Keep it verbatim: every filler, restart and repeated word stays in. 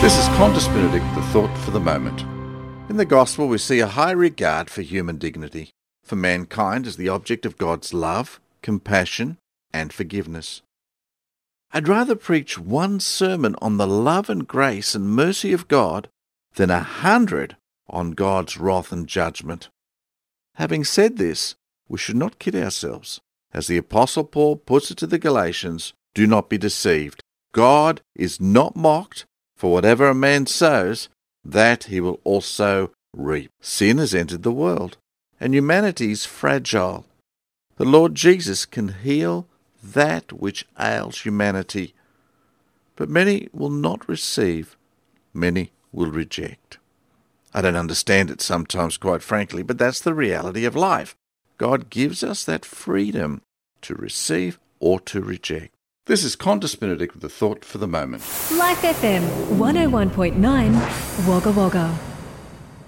This is Qantas Benedict, the thought for the moment. In the Gospel we see a high regard for human dignity, for mankind as the object of God's love, compassion and forgiveness. I'd rather preach one sermon on the love and grace and mercy of God than a hundred on God's wrath and judgment. Having said this, we should not kid ourselves. As the Apostle Paul puts it to the Galatians, do not be deceived. God is not mocked, for whatever a man sows, that he will also reap. Sin has entered the world, and humanity is fragile. The Lord Jesus can heal that which ails humanity, but many will not receive, many will reject. I don't understand it sometimes, quite frankly, but that's the reality of life. God gives us that freedom to receive or to reject. This is Qantas Benedict with the thought for the moment. Life F M one oh one point nine, Wagga Wagga.